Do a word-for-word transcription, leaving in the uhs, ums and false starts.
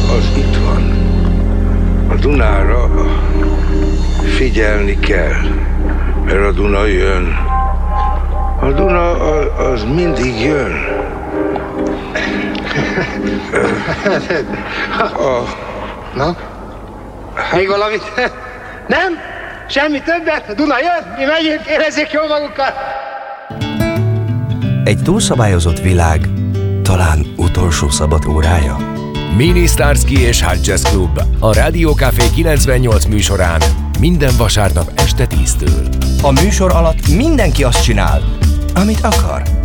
az itt van. A Dunára figyelni kell, mert a Duna jön. A Duna az mindig jön. A... Na? Még valamit? Nem? Semmi többet? A Duna jön? Mi megyünk, érezzék jól magukat! Egy túlszabályozott világ talán utolsó szabad órája? Mini Starsky és Hot Jazz Club a Rádió Café kilencvennyolc műsorán minden vasárnap este tíztől. A műsor alatt mindenki azt csinál, amit akar.